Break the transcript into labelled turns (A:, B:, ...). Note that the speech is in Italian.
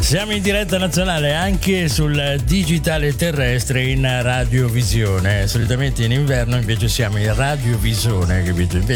A: Siamo in diretta nazionale anche sul digitale terrestre in radiovisione. Solitamente in inverno invece siamo in radiovisione, capito? Invece